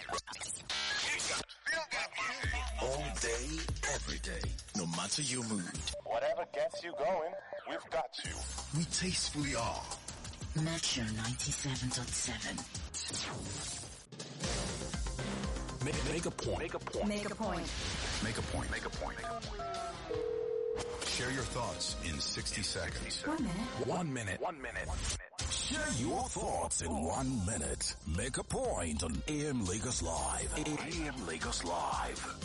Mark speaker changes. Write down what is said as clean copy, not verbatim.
Speaker 1: All day, every day, no matter your mood.
Speaker 2: Whatever gets you going, we've got you.
Speaker 1: We tastefully are.
Speaker 3: Metro 97.7.
Speaker 1: Make a point.
Speaker 3: Make a point.
Speaker 1: Make a point. Make a point. Share your thoughts in 60 seconds.
Speaker 3: 1 minute.
Speaker 1: 1 minute. 1 minute. Share your thoughts in 1 minute. Make a point on AM Lagos Live. AM Lagos Live.